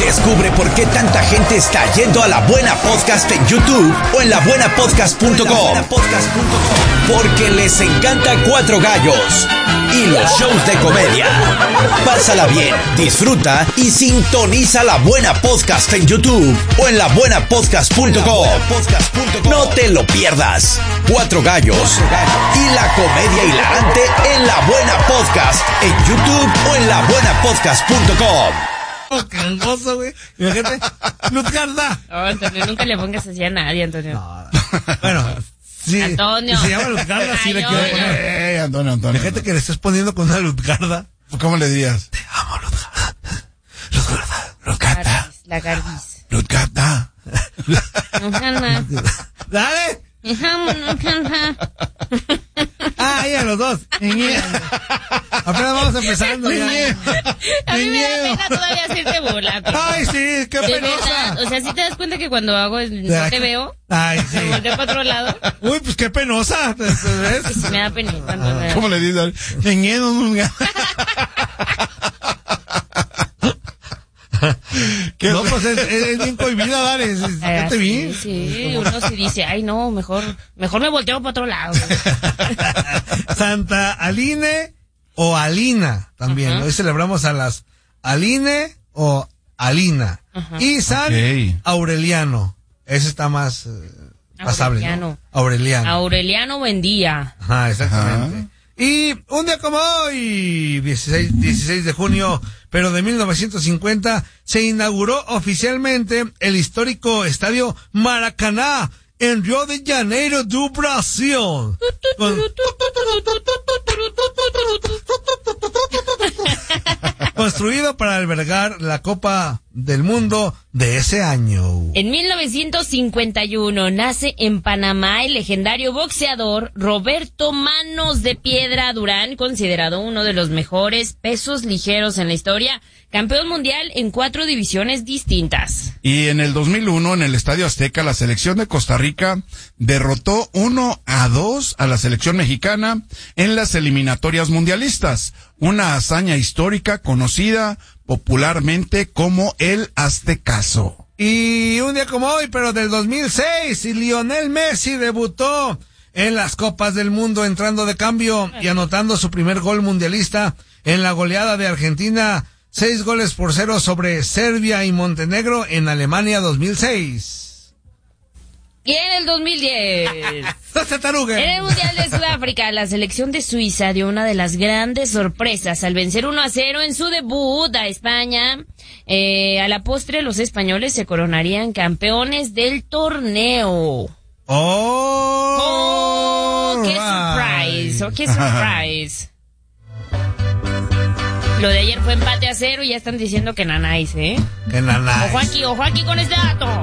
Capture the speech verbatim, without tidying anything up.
Descubre por qué tanta gente está yendo a La Buena Podcast en YouTube o en la buena podcast punto com. Porque les encanta Cuatro Gallos y los shows de comedia. Pásala bien, disfruta y sintoniza La Buena Podcast en YouTube o en la buena podcast punto com. No te lo pierdas. Cuatro Gallos y la comedia hilarante en La Buena Podcast en YouTube o en la buena podcast punto com. Oh, qué hermoso, güey. Imagínate, Luzgarda. Oh, Antonio, nunca le pongas así a nadie, Antonio. No. Bueno, sí. Antonio. Si se llama Luzgarda, sí le quiero poner. Eh, Antonio, Antonio. Imagínate que le estés poniendo con una Luzgarda. ¿Cómo le dirías? Te amo, Luzgarda. Luzgarda. Luzgarda. La Gardis. Luzgarda. Luzgarda. Dale. Ah, ya los dos. Apenas vamos empezando ya. A mí me da pena todavía hacerte burla. Ay, sí, qué De penosa. verdad, o sea, ¿sí te das cuenta que cuando hago el- no te veo? Ay, sí. Me volteo para otro lado. Uy, pues qué penosa. Y sí me da penita. Antonio. ¿Cómo le dices? ¿Qué? No, pues es, es bien cohibida, Dale. Es- es- Ah, Ya te vi. sí, sí, uno sí dice, ay no, mejor, mejor me volteo para otro lado. Santa Aline o Alina también. Ajá. Hoy celebramos a las Aline o Alina. Ajá. Y San Ok. Aureliano. Ese está más eh, pasable, Aureliano. ¿no? Aureliano. Aureliano Buendía. Ajá, exactamente. Y un día como hoy, dieciséis, dieciséis de junio, pero de mil novecientos cincuenta, se inauguró oficialmente el histórico estadio Maracaná en Río de Janeiro do Brasil. Con- construido para albergar la Copa del Mundo de ese año. En mil novecientos cincuenta y uno nace en Panamá el legendario boxeador Roberto Manos de Piedra Durán, considerado uno de los mejores pesos ligeros en la historia, campeón mundial en cuatro divisiones distintas. Y en el dos mil uno, en el Estadio Azteca, la selección de Costa Rica derrotó uno a dos a la selección mexicana en las eliminatorias mundialistas. Una hazaña histórica conocida popularmente como el Aztecaso. Y un día como hoy, pero del dos mil seis, y Lionel Messi debutó en las Copas del Mundo entrando de cambio y anotando su primer gol mundialista en la goleada de Argentina, seis goles por cero sobre Serbia y Montenegro en Alemania dos mil seis. Y en el dos mil diez... En el Mundial de Sudáfrica, la selección de Suiza dio una de las grandes sorpresas al vencer uno a cero en su debut a España. Eh, a la postre, los españoles se coronarían campeones del torneo. ¡Oh! ¡Oh! ¡Qué surprise! ¡Oh, qué surprise! Lo de ayer fue empate a cero y ya están diciendo que nanáis, ¿eh? ¡Qué nanáis! Ojo aquí, ojo aquí con este dato.